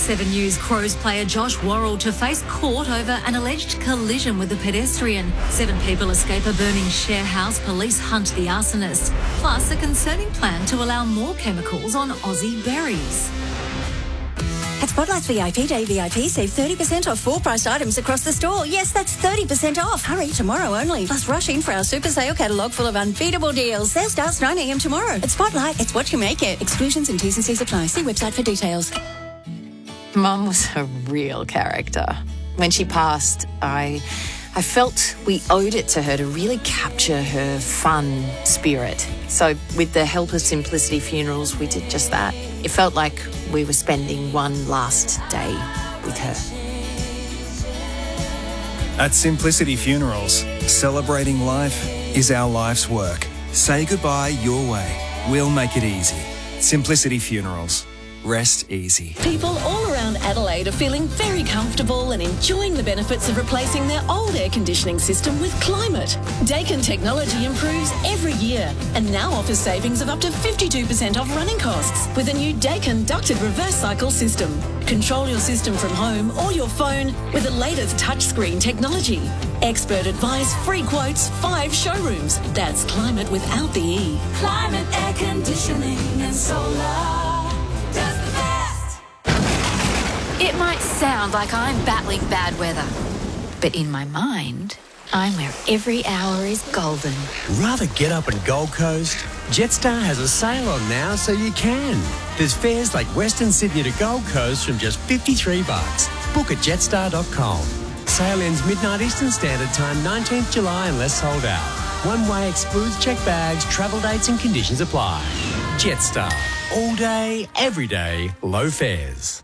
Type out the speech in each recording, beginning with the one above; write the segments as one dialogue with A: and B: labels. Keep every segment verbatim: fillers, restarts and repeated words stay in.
A: Seven News Crows player Josh Worrell to face court over an alleged collision with a pedestrian. Seven people escape a burning share house. Police hunt the arsonist. Plus, a concerning plan to allow more chemicals on Aussie berries.
B: At Spotlight's V I P Day V I P, save thirty percent off full-priced items across the store. Yes, that's thirty percent off. Hurry, tomorrow only. Plus, rush in for our super sale catalogue full of unbeatable deals. Sale starts nine a.m. tomorrow. At Spotlight, it's what you make it. Exclusions and T's and C's apply. See website for details.
C: Mum was a real character. When she passed, I... I felt we owed it to her to really capture her fun spirit. So with the help of Simplicity Funerals, we did just that. It felt like we were spending one last day with her.
D: At Simplicity Funerals, celebrating life is our life's work. Say goodbye your way. We'll make it easy. Simplicity Funerals. Rest easy.
E: People all around Adelaide are feeling very comfortable and enjoying the benefits of replacing their old air conditioning system with Climate. Daikin technology improves every year and now offers savings of up to fifty-two percent off running costs with a new Daikin ducted reverse cycle system. Control your system from home or your phone with the latest touchscreen technology. Expert advice, free quotes, five showrooms. That's Climate without the E.
F: Climate air conditioning and solar.
A: It might sound like I'm battling bad weather, but in my mind, I'm where every hour is golden.
G: Rather get up in Gold Coast? Jetstar has a sale on now, so you can. There's fares like Western Sydney to Gold Coast from just fifty-three bucks. Book at jetstar dot com. Sale ends midnight Eastern Standard Time, nineteenth July, unless sold out. One way excludes check bags, travel dates and conditions apply. Jetstar. All day, every day, low fares.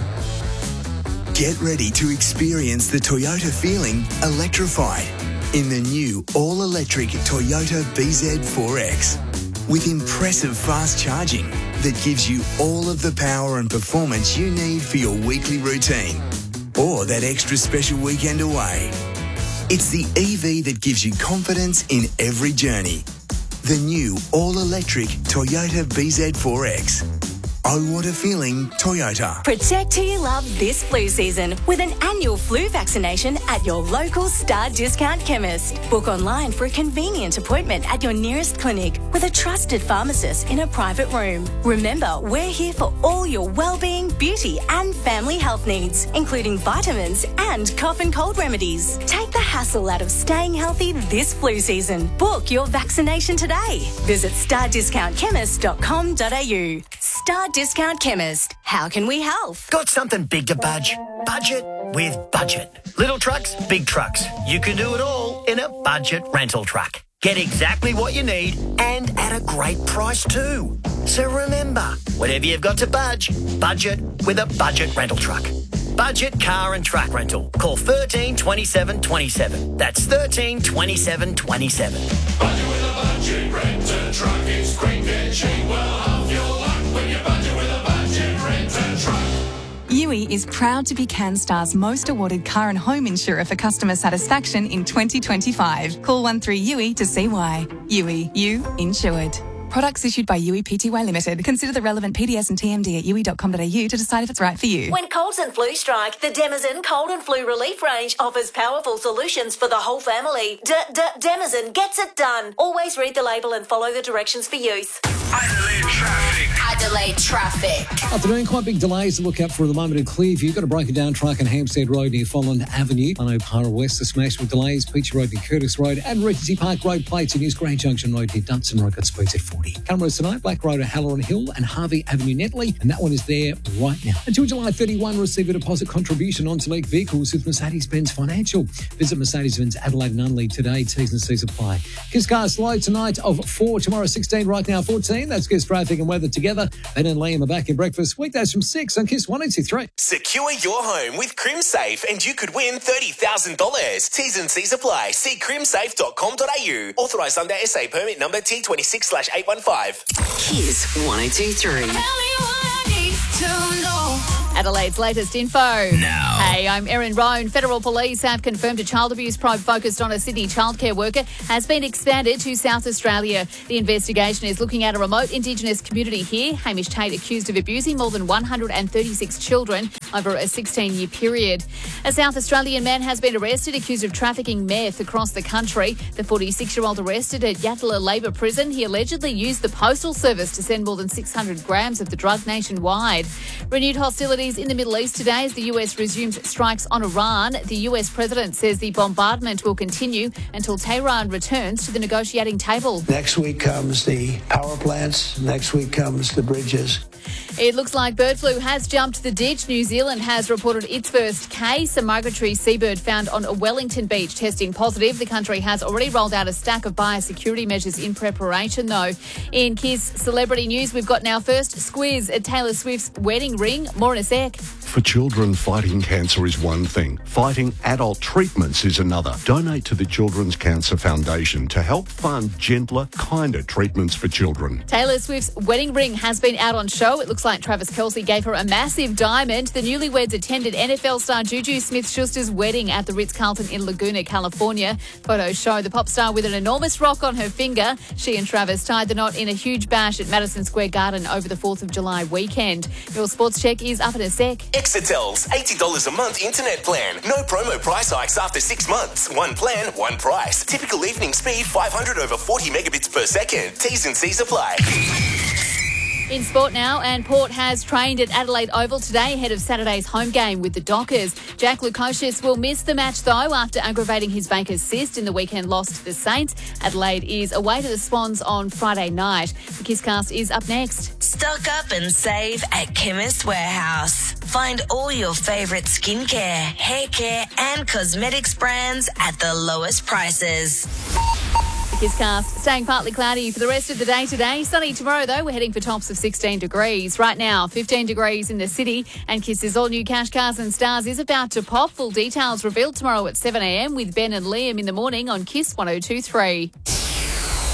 H: Get ready to experience the Toyota feeling electrified in the new all-electric Toyota B Z four X. With impressive fast charging that gives you all of the power and performance you need for your weekly routine or that extra special weekend away. It's the E V that gives you confidence in every journey. The new all-electric Toyota B Z four X. Oh, what a feeling, Toyota.
B: Protect who you love this flu season with an annual flu vaccination at your local Star Discount chemist. Book online for a convenient appointment at your nearest clinic with a trusted pharmacist in a private room. Remember, we're here for all your well-being, beauty and family health needs, including vitamins and cough and cold remedies. Take the hassle out of staying healthy this flu season. Book your vaccination today. Visit star discount chemist dot com dot a u. Star Discount Chemist. How can we help?
I: Got something big to budge? Budget with Budget. Little trucks, big trucks. You can do it all in a budget rental truck. Get exactly what you need and at a great price too. So remember, whatever you've got to budge, budget with a budget rental truck. Budget car and truck rental. Call thirteen twenty-seven twenty-seven. That's thirteen twenty-seven twenty-seven.
J: Budget with a budget renter truck. It's quick and cheap. Well, half your luck when you budget with a budget renter truck.
K: Yui is proud to be CanStar's most awarded car and home insurer for customer satisfaction in twenty twenty-five. Call one three Yui to see why. Yui, you insured. Products issued by Yui Pty Limited. Consider the relevant P D S and T M D at yui dot com dot a u to decide if it's right for you.
E: When colds and flu strike, the Demazen Cold and Flu Relief range offers powerful solutions for the whole family. D-D-Demazen gets it done. Always read the label and follow the directions for use.
J: Adelaide traffic.
A: Adelaide traffic.
L: Afternoon, quite big delays to look out for at the moment in Clearview. Got a broken down truck on Hampstead Road near Folland Avenue. I know Para West is smashed with delays. Peachy Road near Curtis Road and Regency Park Road plates and News Grange Junction Road near Dunson Road got speeds at forty. Cameras tonight, Black Road at Halloran Hill and Harvey Avenue Netley, and that one is there right now. Until July thirty-first, receive a deposit contribution on select vehicles with Mercedes-Benz Financial. Visit Mercedes-Benz Adelaide and Unleigh today. T's and C's apply. Kiss Cars slow tonight of four, tomorrow sixteen, right now fourteen. That's Kiss traffic and weather together. Ben and Liam are back in breakfast weekdays from six on Kiss one eighty-three.
M: Secure your home with CrimSafe and you could win thirty thousand dollars. T's and C's apply. See crimsafe dot com dot a u. Authorised under S A permit number T twenty-six slash eight one five.
N: Kiss one oh two three.
O: Adelaide's latest info.
M: Now.
O: Hey, I'm Erin Roan. Federal Police have confirmed a child abuse probe focused on a Sydney childcare worker has been expanded to South Australia. The investigation is looking at a remote Indigenous community here. Hamish Tate accused of abusing more than one hundred thirty-six children. over a sixteen-year period. A South Australian man has been arrested accused of trafficking meth across the country. The forty-six-year-old arrested at Yatala Labor Prison. He allegedly used the Postal Service to send more than six hundred grams of the drug nationwide. Renewed hostilities in the Middle East today as the U S resumes strikes on Iran. The U S president says the bombardment will continue until Tehran returns to the negotiating table.
P: Next week comes the power plants. Next week comes the bridges.
O: It looks like bird flu has jumped the ditch. New Zealand has reported its first case. A migratory seabird found on a Wellington beach testing positive. The country has already rolled out a stack of biosecurity measures in preparation, though. In Kiss Celebrity News, we've got now first squiz at Taylor Swift's wedding ring. More in a sec.
Q: For children, fighting cancer is one thing. Fighting adult treatments is another. Donate to the Children's Cancer Foundation to help fund gentler, kinder treatments for children.
O: Taylor Swift's wedding ring has been out on show. It looks like Travis Kelce gave her a massive diamond. The newlyweds attended N F L star Juju Smith-Schuster's wedding at the Ritz-Carlton in Laguna, California. Photos show the pop star with an enormous rock on her finger. She and Travis tied the knot in a huge bash at Madison Square Garden over the fourth of July weekend. Your sports check is up in a sec.
M: Exetel's eighty dollars a month internet plan. No promo price hikes after six months. One plan, one price. Typical evening speed five hundred over forty megabits per second. T's and C's apply.
O: In sport now, and Port has trained at Adelaide Oval today ahead of Saturday's home game with the Dockers. Jack Lukosius will miss the match, though, after aggravating his banker's cyst in the weekend loss to the Saints. Adelaide is away to the Swans on Friday night. The Kisscast is up next.
R: Stock up and save at Chemist Warehouse. Find all your favourite skincare, hair care and cosmetics brands at the lowest prices.
O: Kisscast staying partly cloudy for the rest of the day today. Sunny tomorrow, though. We're heading for tops of sixteen degrees. Right now, fifteen degrees in the city. And Kiss's all-new Cash Cars and Stars is about to pop. Full details revealed tomorrow at seven a.m. with Ben and Liam in the morning on Kiss one oh two three.